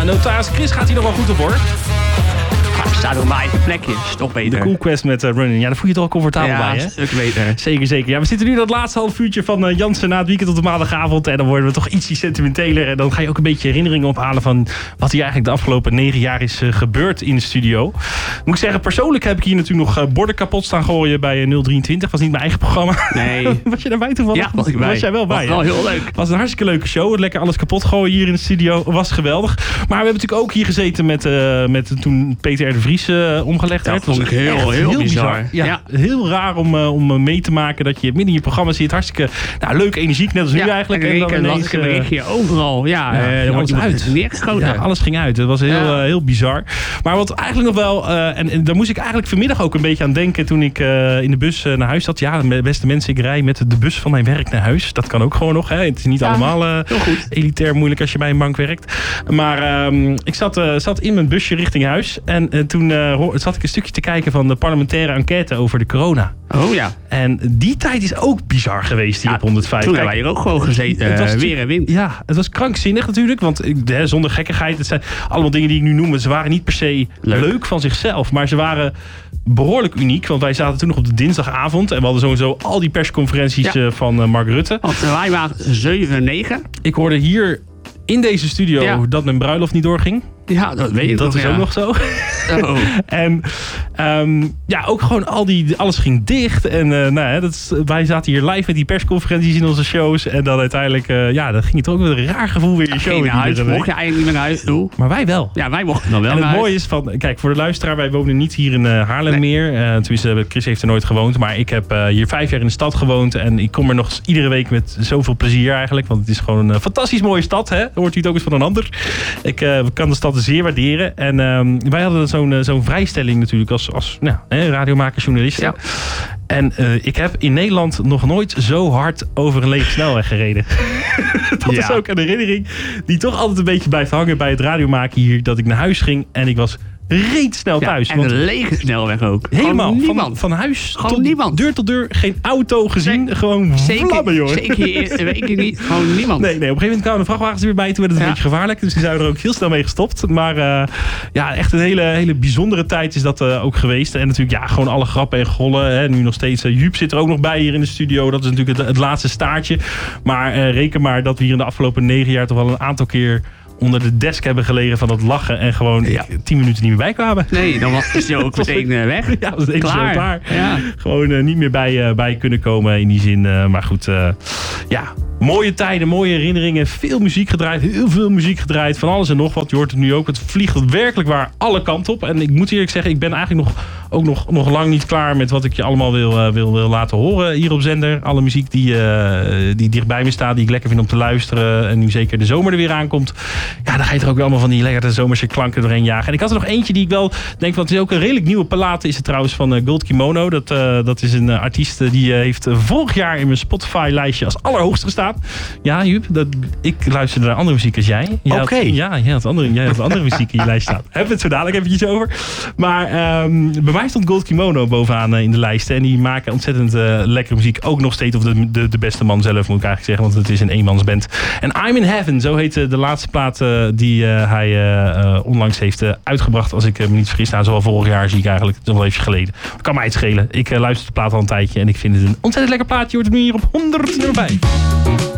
Notorious Chris gaat hier nog wel goed op, hoor. Staat op mijn eigen plekje, is toch beter. De Cool Quest met Running. Ja, daar voel je het al comfortabel bij, hè? Ja, stuk beter. Zeker. Ja, we zitten nu in dat laatste half uurtje van Jansen na het weekend op de maandagavond. En dan worden we toch ietsje sentimenteler. En dan ga je ook een beetje herinneringen ophalen van wat hier eigenlijk de afgelopen 9 jaar is gebeurd in de studio. Moet ik zeggen, persoonlijk heb ik hier natuurlijk nog borden kapot staan gooien bij 023. Was niet mijn eigen programma. Nee. Was je daarbij toevallig? Ja, was ik bij. Was jij wel bij? Was wel heel leuk. Was een hartstikke leuke show. Lekker alles kapot gooien hier in de studio. Was geweldig. Maar we hebben natuurlijk ook hier gezeten met toen Peter R. de Vries omgelegd werd. Dat vond ik heel bizar. Ja, heel raar om mee te maken dat je midden in je programma zit. Hartstikke leuk, energiek, net als nu eigenlijk. En dan las ik een berichtje overal. Er wordt iemand neergeschoten. Ja, alles ging uit. Het was heel bizar. Maar wat eigenlijk nog wel... en daar moest ik eigenlijk vanmiddag ook een beetje aan denken toen ik in de bus naar huis zat. Ja, beste mensen, ik rij met de bus van mijn werk naar huis. Dat kan ook gewoon nog. Hè. Het is niet allemaal elitair moeilijk als je bij een bank werkt. Maar ik zat in mijn busje richting huis. En toen zat ik een stukje te kijken van de parlementaire enquête over de corona. Oh ja. En die tijd is ook bizar geweest hier op 105. Toen hebben wij hier ook gewoon gezeten. Weer en wind. Ja, het was krankzinnig natuurlijk. Want zonder gekkigheid, het zijn allemaal dingen die ik nu noem. Ze waren niet per se leuk van zichzelf. Maar ze waren behoorlijk uniek. Want wij zaten toen nog op de dinsdagavond. En we hadden sowieso al die persconferenties van Mark Rutte. Want wij waren 7-9. Ik hoorde hier in deze studio dat mijn bruiloft niet doorging. Ja, dat weet je dat toch. is ook nog zo. Oh. En ook gewoon alles ging dicht. En wij zaten hier live met die persconferenties in onze shows. En dan uiteindelijk, dan ging het ook met een raar gevoel weer in je show. Geen huis, mocht je eigenlijk niet meer naar huis toe. Maar wij wel. Ja, wij mochten dan wel. En het mooie is van, kijk, voor de luisteraar, wij wonen niet hier in Haarlem meer. Tenminste, Chris heeft er nooit gewoond. Maar ik heb hier 5 jaar in de stad gewoond. En ik kom er nog iedere week met zoveel plezier eigenlijk. Want het is gewoon een fantastisch mooie stad. Hè? Dan hoort u het ook eens van een ander. Ik kan de stad zeer waarderen. En wij hadden zo'n vrijstelling natuurlijk als radiomaker, journalisten. Ja. En ik heb in Nederland nog nooit zo hard over een lege snelweg gereden. Dat is ook een herinnering die toch altijd een beetje blijft hangen bij het radiomaken hier. Dat ik naar huis ging en ik was reet snel thuis. En een lege snelweg ook. Helemaal. Van huis tot niemand. Deur tot deur. Geen auto gezien. Gewoon vlammen, joh. Zeker niet. Gewoon niemand. Nee, op een gegeven moment kwamen de vrachtwagens er weer bij. Toen werd het een beetje gevaarlijk. Dus die zijn er ook heel snel mee gestopt. Maar echt een hele bijzondere tijd is dat ook geweest. En natuurlijk gewoon alle grappen en gollen. Hè. Nu nog steeds. Joep zit er ook nog bij hier in de studio. Dat is natuurlijk het laatste staartje. Maar reken maar dat we hier in de afgelopen 9 jaar toch wel een aantal keer onder de desk hebben gelegen van het lachen en gewoon 10 minuten niet meer bijkwamen. Nee, dan was je ook meteen weg. Ja, dat was klaar. Ja. Gewoon niet meer bij kunnen komen in die zin. Maar goed, mooie tijden, mooie herinneringen. Veel muziek gedraaid, heel veel muziek gedraaid. Van alles en nog wat. Je hoort het nu ook. Het vliegt werkelijk waar alle kanten op. En ik moet eerlijk zeggen, ik ben eigenlijk nog lang niet klaar met wat ik je allemaal wil laten horen hier op zender. Alle muziek die dichtbij me staat, die ik lekker vind om te luisteren. En nu zeker de zomer er weer aankomt. Ja, dan ga je er ook wel allemaal van die lekkere zomerse klanken doorheen jagen. En ik had er nog eentje die ik wel denk, want het is ook een redelijk nieuwe plaat, is het trouwens van Gold Kimono. Dat is een artiest die heeft vorig jaar in mijn Spotify-lijstje als allerhoogst gestaan. Ja, Joep, ik luisterde naar andere muziek als jij. Oké. Ja, jij had andere muziek in je lijst staan. Hebben we het zo dadelijk eventjes over. Maar bij mij stond Gold Kimono bovenaan in de lijst. En die maken ontzettend lekkere muziek. Ook nog steeds, of de beste man zelf moet ik eigenlijk zeggen, want het is een eenmansband. En I'm in Heaven, zo heet de laatste plaat die hij onlangs heeft uitgebracht. Als ik me niet vergis, zowel vorig jaar zie ik eigenlijk. Het is nog even geleden. Dat kan mij het schelen. Ik luister de plaat al een tijdje en ik vind het een ontzettend lekker plaatje. Je hoort het nu hier op 100 nummer 5.